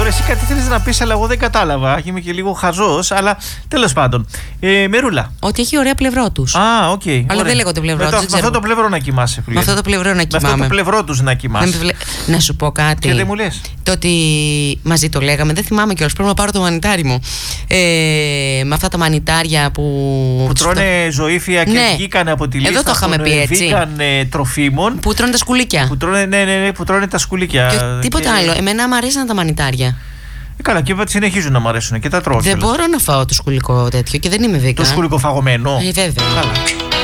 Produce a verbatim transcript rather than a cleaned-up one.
Τώρα εσύ κάτι θέλεις να πεις, αλλά εγώ δεν κατάλαβα. Είμαι και λίγο χαζός, αλλά τέλος πάντων. Ε, Μερούλα. Ότι έχει ωραία πλευρό τους. Α, οκ. Okay, αλλά δεν λέγονται πλευρό τους. Με, με αυτό το πλευρό να κοιμάσαι. Με αυτό το πλευρό να κοιμάμαι. Με αυτό το πλευρό τους να κοιμάσαι. Να, να σου πω κάτι. Και δεν μου λες. Το ότι μαζί το λέγαμε, δεν θυμάμαι κιόλας. Πρέπει να πάρω το μανιτάρι μου. Ε, με αυτά τα μανιτάρια που. Που τρώνε ζωήφια και ναι. βγήκαν από τη λίστα. Εδώ το είχαμε πει έτσι. Βγήκαν ε, τροφίμων. Που τρώνε τα σκουλίκια. Που τρώνε, ναι, ναι, ναι, που τρώνε τα σκουλίκια. Και τίποτα και... άλλο. Εμένα μου αρέσαν τα μανιτάρια. Ε, καλά, και συνεχίζουν να μου αρέσουν και τα τρώω. Δεν μπορώ να φάω το σκουλικό τέτοιο και δεν είμαι βίκα. Το σκουλικό φαγωμένο. Ε, βέβαια. Καλά.